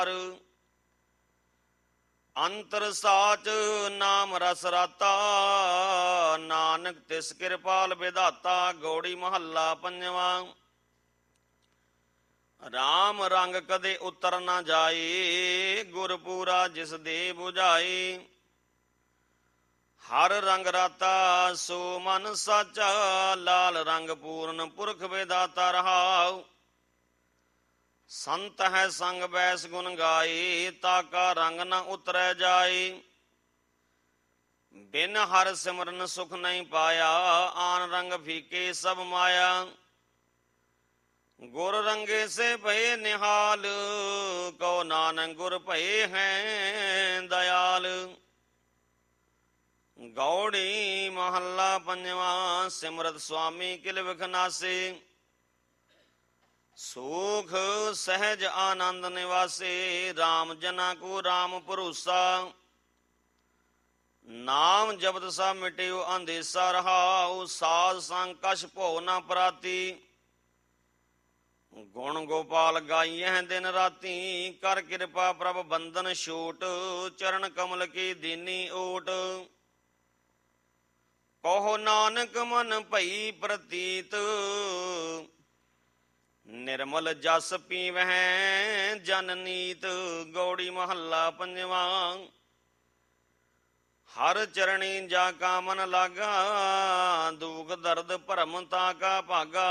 ਅੰਤਰ ਸਾਚ ਨਾਮ ਰਸ ਰਾਤਾ, ਨਾਨਕ ਤਿਸ ਕਿਰਪਾਲ ਵਿਧਾਤਾ। ਗੌੜੀ ਮਹੱਲਾ ਪੰਜਵਾਂ। ਰਾਮ ਰੰਗ ਕਦੇ ਉਤਰ ਨਾ ਜਾਏ, ਗੁਰਪੂਰਾ ਜਿਸ ਦੇ ਬੁਝਾਏ। ਹਰ ਰੰਗ ਰਾਤਾ ਸੋ ਮਨ ਸਾਚਾ, ਲਾਲ ਰੰਗ ਪੂਰਨ ਪੁਰਖ ਵਿਦਾਤਾ ਰਹਾਉ। ਸੰਤ ਹੈ ਸੰਗ ਬੈਸ ਗੁਣ ਗਾਏ, ਤਾਕਾ ਰੰਗ ਨ ਉਤਰੈ ਜਾਏ। ਬਿਨ ਹਰ ਸਿਮਰਨ ਸੁਖ ਨਹੀਂ ਪਾਇਆ, ਆਨ ਰੰਗ ਫੀਕੇ ਸਭ ਮਾਇਆ। ਗੁਰ ਰੰਗੇ ਸੇ ਭਏ ਨਿਹਾਲ, ਕਉ ਨਾਨਕ ਗੁਰ ਭਏ ਹੈ ਦਇਆਲ। ਗੌੜੀ ਮਹੱਲਾ ਪੰਜਵਾਂ। ਸਿਮਰਤ ਸੁਆਮੀ ਕਿਲ ਵਿਖ ਨਾਸੇ, ਸੁਖ ਸਹਿਜ ਆਨੰਦ ਨਿਵਾਸੇ। ਰਾਮ ਜਨਾ ਕੋ ਰਾਮ ਭਰੋਸਾ, ਨਾਮ ਜਪਤ ਸਭ ਮਿਟਿਓ ਅੰਧੇਸਾ ਰਹਾਉ। ਸਾਧ ਸੰਗ ਕਛ ਭਉ ਨ ਪ੍ਰਾਤੀ, ਗੁਣ ਗੋਪਾਲ ਗਾਈਐ ਦਿਨ ਰਾਤੀ। ਕਰ ਕਿਰਪਾ ਪ੍ਰਭ ਬੰਧਨ ਛੋਟ, ਚਰਨ ਕਮਲ ਕੀ ਦੀਨੀ ਓਟ। ਕਹੋ ਨਾਨਕ ਮਨ ਭਈ ਪ੍ਰਤੀਤ, ਨਿਰਮਲ ਜਸ ਪੀਵਹਿ ਜਨ ਨੀਤ। ਗੌੜੀ ਮਹੱਲਾ ਪੰਜਵਾਂ। ਹਰ ਚਰਣੀ ਜਾ ਕਾ ਮਨ ਲਾਗਾ, ਦੁਖ ਦਰਦ ਭਰਮ ਤਾ ਕਾ ਭਾਗਾ।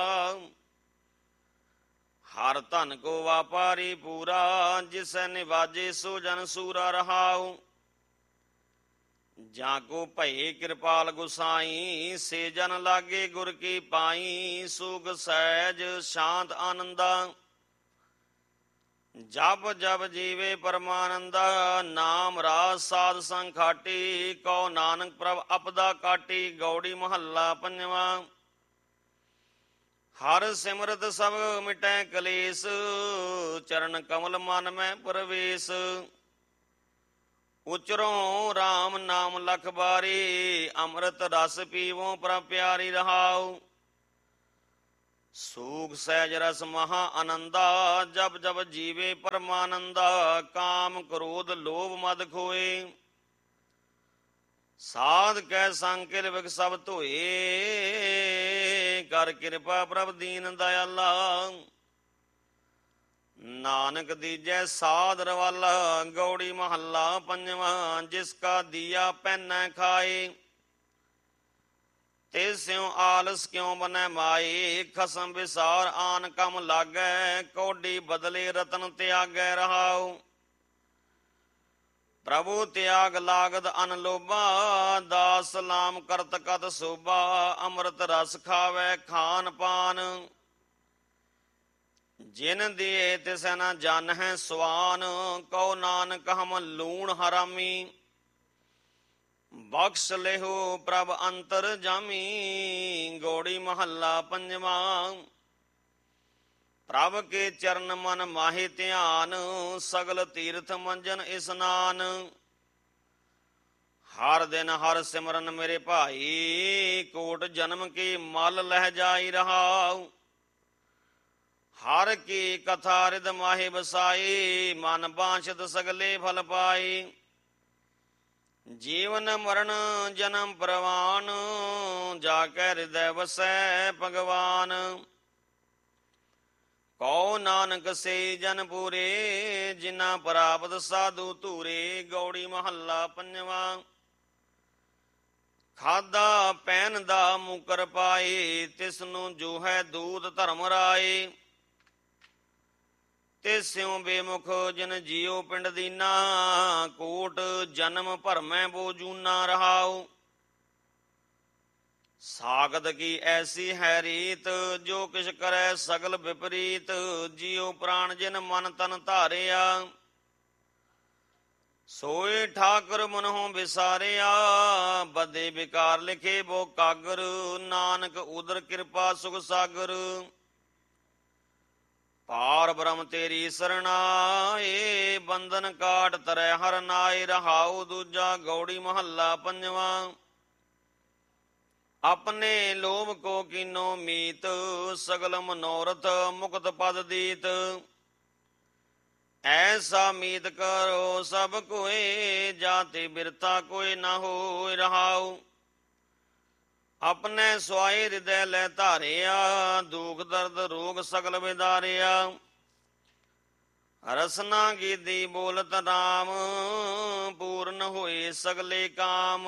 ਹਰ ਧਨ ਕੋ ਵਾਪਾਰੀ ਪੂਰਾ, ਜਿਸੈ ਨਿਵਾਜੇ ਸੋ ਜਨ ਸੂਰਾ ਰਹਾਉ। ਜਾਂ ਕੋ ਭਏ ਕਿਰਪਾਲ ਗੁਸਾਈ, ਸੇ ਜਨ ਲਾਗੇ ਗੁਰ ਕੀ ਪਾਈ। ਸੁਖ ਸਹਿਜ ਸ਼ਾਂਤ ਆਨੰਦਾ, ਜਪ ਜਪ ਜੀਵੇ ਪਰਮਾਨੰਦਾ। ਨਾਮ ਰਾਸ ਸਾਧ ਸੰਗ ਖਾਟੀ, ਕਉ ਨਾਨਕ ਪ੍ਰਭ ਅਪਦਾ ਕਾਟੀ। ਗੌੜੀ ਮਹੱਲਾ ਪੰਜਵਾਂ। ਹਰ ਸਿਮਰਤ ਸਭ ਮਿਟੈ ਕਲੇਸ਼, ਚਰਨ ਕਮਲ ਮਨ ਮੈਂ ਪ੍ਰਵੇਸ਼। ਉਚਰੋਂ ਰਾਮ ਨਾਮ ਲਖ ਬਾਰੀ, ਅੰਮ੍ਰਿਤ ਰਸ ਪੀਵੋ ਪ੍ਰਭ ਪਿਆਰੀ ਰਹਾਉ। ਸੂਖ ਸਹਿਜ ਰਸ ਮਹਾ ਆਨੰਦਾ, ਜਪ ਜਪ ਜੀਵੇ ਪਰਮਾਨੰਦਾ। ਕਾਮ ਕ੍ਰੋਧ ਲੋਭ ਮਦ ਖੋਏ, ਸਾਧ ਕੈ ਸੰਗ ਕਿਲ ਵਿਖ ਸਭ ਧੋਏ। ਕਰ ਕਿਰਪਾ ਪ੍ਰਭ ਦੀਨ ਦਇਆਲਾ, ਨਾਨਕ ਦੀਜੈ ਸਾਧ ਰਵਾਲਾ। ਗੌੜੀ ਮਹੱਲਾ ਪੰਜਵਾਂ। ਜਿਸ ਕਾ ਦੀਆ ਪੈਨੈ ਖਾਏ, ਤਿਸਿਉ ਆਲਸ ਕਿਉ ਬਨੈ ਮਾਏ। ਖਸਮ ਵਿਸਾਰ ਆਨ ਕਮ ਲਾਗੈ, ਕੌਡੀ ਬਦਲੇ ਰਤਨ ਤਿਆਗੈ ਰਹਾਉ। ਪ੍ਰਭੂ ਤਿਆਗ ਲਾਗਦ ਅਨ ਲੋਭਾ, ਦਾਸ ਸਲਾਮ ਕਰਤ ਕਤ ਸੋਭਾ। ਅੰਮ੍ਰਿਤ ਰਸ ਖਾਵੈ ਖਾਨ ਪਾਨ, ਜਿਨ ਦੀਏ ਤਿਸੈ ਨ ਜਾਣਹਿ ਸੁਆਨ। ਕਉ ਨਾਨਕ ਹਮ ਲੂਣ ਹਰਾਮੀ, ਬਖਸ਼ ਲਿਹੋ ਪ੍ਰਭ ਅੰਤਰ ਜਾਮੀ। ਗੌੜੀ ਮਹੱਲਾ ਪੰਜਵਾਂ। ਪ੍ਰਭ ਕੇ ਚਰਨ ਮਨ ਮਾਹੇ ਧਿਆਨ, ਸਗਲ ਤੀਰਥ ਮੰਜਨ ਇਸਨਾਨ। ਹਰ ਦਿਨ ਹਰ ਸਿਮਰਨ ਮੇਰੇ ਭਾਈ, ਕੋਟ ਜਨਮ ਕੀ ਮਲ ਲਹਿ ਜਾਈ ਰਹਾਉ। ਹਰ ਕੀ ਕਥਾ ਰਿਦ ਮਾਹੇ ਬਸਾਈ, ਮਨ ਬਾਂਛਤ ਸਗਲੇ ਫਲ ਪਾਈ। ਜੀਵਨ ਮਰਨ ਜਨਮ ਪ੍ਰਵਾਨ, ਜਾ ਕੇ ਹਿਰਦੈ ਵਸੈ ਭਗਵਾਨ। ਕਉ ਨਾਨਕ ਸੇ ਜਨ ਪੂਰੇ, ਜਿਨਾ ਪ੍ਰਾਪਤ ਸਾਧੂ ਧੂਰੇ। ਗੌੜੀ ਮਹੱਲਾ ਪੰਜਵਾਂ। ਖਾਦਾ ਪੈਨ ਦਾ ਮੁਕਰ ਪਾਏ, ਤਿਸਨੂੰ ਜੋ ਹੈ ਦੂਤ ਧਰਮ ਰਾਏ। ਤਿਸਿਉ ਬੇਮੁਖ ਜਿਨ ਜੀਉ ਪਿੰਡ ਦੀਨਾ, ਕੋਟ ਜਨਮ ਭਰਮੈ ਬੋ ਜੂਨਾ ਰਹਾਉ। ਸਾਗਤ ਕੀ ਐਸੀ ਹੈ ਰੀਤ, ਜੋ ਕਿਛ ਕਰੈ ਸਗਲ ਵਿਪਰੀਤ। ਜੀਉ ਪ੍ਰਾਣ ਜਿਨ ਮਨ ਤਨ ਧਾਰਿਆ, ਸੋਏ ਠਾਕੁਰ ਮਨਹੁ ਵਿਸਾਰਿਆ। ਬਦੇ ਵਿਕਾਰ ਲਿਖੇ ਬੋ ਕਾਗਰ, ਨਾਨਕ ਉਦਰ ਕਿਰਪਾ ਸੁਖ ਸਾਗਰ। ਪਾਰ ਬ੍ਰਹਮ ਤੇਰੀ ਸਰਣਾਏ, ਬੰਧਨ ਕਾਟ ਤਰੈ ਹਰ ਨਾਏ ਰਹਾਉ। ਦੂਜਾ ਗੌੜੀ ਮਹੱਲਾ ਪੰਜਵਾਂ। ਆਪਣੇ ਲੋਭ ਕੋ ਕੀਨੋ ਮੀਤ, ਸਗਲ ਮਨੋਰਥ ਮੁਕਤ ਪਦ ਦੀਤ। ਐਸਾ ਮੀਤ ਕਰੋ ਸਭ ਕੋਏ, ਜਾਤੇ ਬਿਰਤਾ ਕੋਈ ਨਾ ਹੋਇ ਰਹਾਉ। ਆਪਣੇ ਸੁਆਏ ਹਿਰਦੈ ਲੈ ਧਾਰਿਆ, ਦੁਖ ਦਰਦ ਰੋਗ ਸਗਲ ਵਿਦਾਰਿਆ। ਰਸਨਾ ਗੀਦੀ ਬੋਲਤ ਰਾਮ, ਪੂਰਨ ਹੋਏ ਸਗਲੇ ਕਾਮ।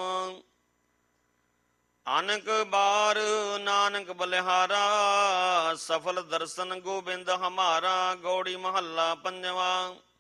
ਅਨਕ ਬਾਰ ਨਾਨਕ ਬਲਿਹਾਰਾ, ਸਫਲ ਦਰਸ਼ਨ ਗੋਬਿੰਦ ਹਮਾਰਾ। ਗੌੜੀ ਮਹੱਲਾ ਪੰਜਵਾ।